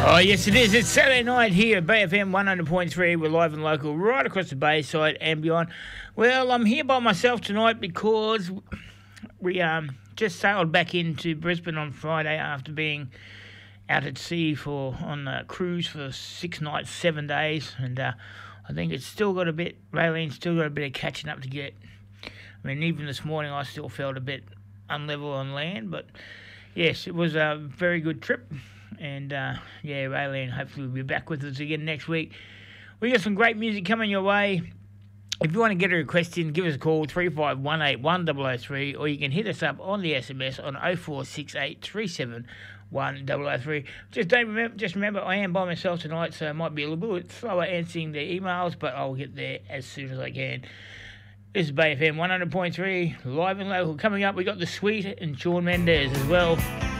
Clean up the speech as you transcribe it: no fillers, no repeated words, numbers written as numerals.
Oh, yes, it is. It's Saturday night here at BFM 100.3. We're live and local right across the Bayside and beyond. Well, I'm here by myself tonight because we just sailed back into Brisbane on Friday after being out at sea on a cruise for 6 nights, 7 days. And I think it's still got a bit, Raylene's still got a bit of catching up to get. I mean, even this morning I still felt a bit unlevel on land. But, yes, it was a very good trip. And, Raylene hopefully will be back with us again next week. We got some great music coming your way. If you want to get a request in, give us a call, 35181003, or you can hit us up on the SMS on 0468371003. Just remember, I am by myself tonight, so I might be a little bit slower answering the emails, but I'll get there as soon as I can. This is BFM 100.3, live and local. Coming up, we got The Sweet and Shawn Mendes as well.